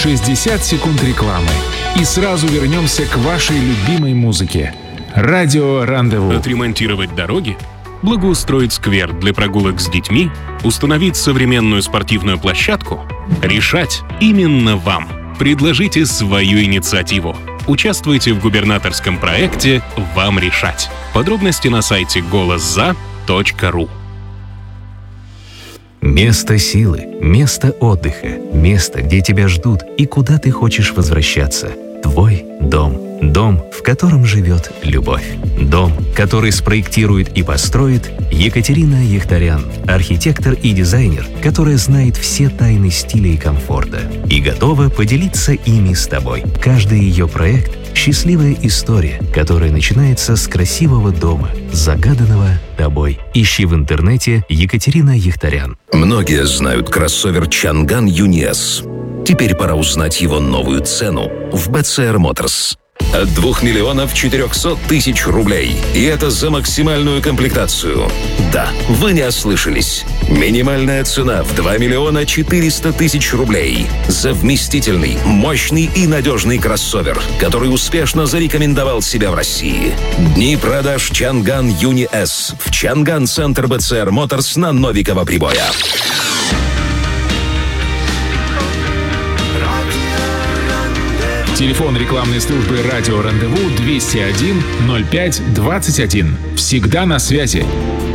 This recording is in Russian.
60 секунд рекламы. И сразу вернемся к вашей любимой музыке. Радио Рандеву. Отремонтировать дороги? Благоустроить сквер для прогулок с детьми? Установить современную спортивную площадку? Решать именно вам. Предложите свою инициативу. Участвуйте в губернаторском проекте «Вам решать». Подробности на сайте голосза.ру. Место силы, место отдыха, место, где тебя ждут и куда ты хочешь возвращаться. Твой дом. Дом, в котором живет любовь. Дом, который спроектирует и построит Екатерина Яхтарян, архитектор и дизайнер, которая знает все тайны стиля и комфорта и готова поделиться ими с тобой. Каждый ее проект – счастливая история, которая начинается с красивого дома, загаданного тобой. Ищи в интернете Екатерина Яхтарян. Многие знают кроссовер Чанган Юни-С. Теперь пора узнать его новую цену в BCR Motors. От 2 400 000 рублей. И это за максимальную комплектацию. Да, вы не ослышались. Минимальная цена в 2 400 000 рублей. За вместительный, мощный и надежный кроссовер, который успешно зарекомендовал себя в России. Дни продаж Чанган Юни-С в Чанган-центр BCR Motors на Новикова Прибоя. Телефон рекламной службы «Радио Рандеву» 201 05 21. Всегда на связи.